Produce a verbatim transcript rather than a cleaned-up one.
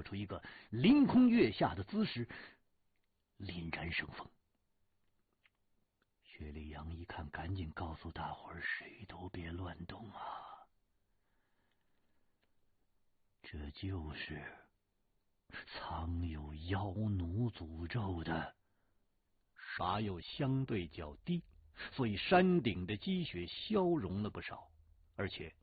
出一个凌空跃下的姿势，凛然生风。薛立阳一看，赶紧告诉大伙儿：谁都别乱动啊！这就是藏有妖奴诅咒的沙又相对较低，所以山顶的积雪消融了不少，而且